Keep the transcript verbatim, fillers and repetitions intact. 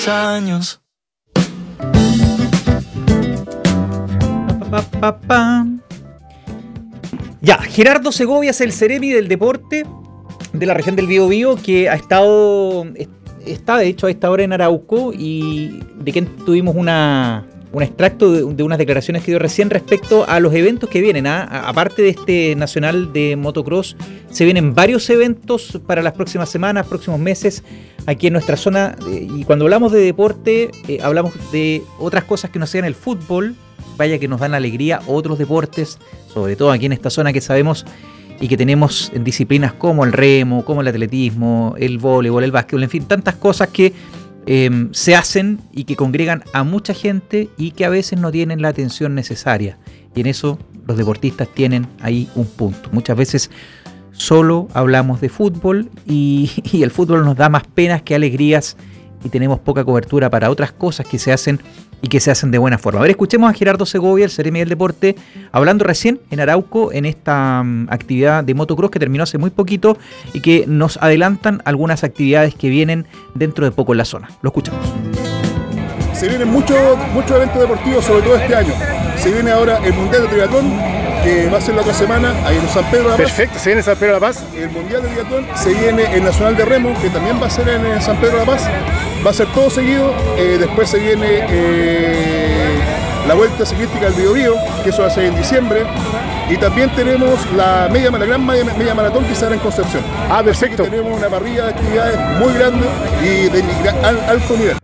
años. Pa, pa, pa. Ya, Gerardo Segovia es el Ceremi del deporte de la región del Biobío, que ha estado, está de hecho a esta hora en Arauco, y de quien tuvimos una, un extracto de, de unas declaraciones que dio recién respecto a los eventos que vienen. ¿eh? Aparte de este nacional de motocross, se vienen varios eventos para las próximas semanas, próximos meses, aquí en nuestra zona, y cuando hablamos de deporte, eh, hablamos de otras cosas que no sean el fútbol. Vaya que nos dan alegría otros deportes, sobre todo aquí en esta zona que sabemos y que tenemos en disciplinas como el remo, como el atletismo, el voleibol, el básquetbol, en fin, tantas cosas que eh, se hacen y que congregan a mucha gente y que a veces no tienen la atención necesaria. Y en eso los deportistas tienen ahí un punto. Muchas veces solo hablamos de fútbol y, y el fútbol nos da más penas que alegrías, y tenemos poca cobertura para otras cosas que se hacen y que se hacen de buena forma. A ver, escuchemos a Gerardo Segovia, el Ceremi del deporte, hablando recién en Arauco en esta um, actividad de motocross que terminó hace muy poquito y que nos adelantan algunas actividades que vienen dentro de poco en la zona. Lo escuchamos. Se vienen muchos muchos eventos deportivos, sobre todo este año. Se viene ahora el Mundial de Triatlón, que va a ser la otra semana, ahí en San Pedro de la Paz. Perfecto, se viene San Pedro de la Paz. El Mundial de Triatlón, se viene el Nacional de Remo, que también va a ser en San Pedro de la Paz. Va a ser todo seguido. Eh, después se viene eh, la Vuelta Ciclística al Biobío, que eso va a ser en diciembre. Y también tenemos la, media, la gran media, media maratón que se hará en Concepción. Ah, perfecto. Tenemos una parrilla de actividades muy grande y de alto nivel.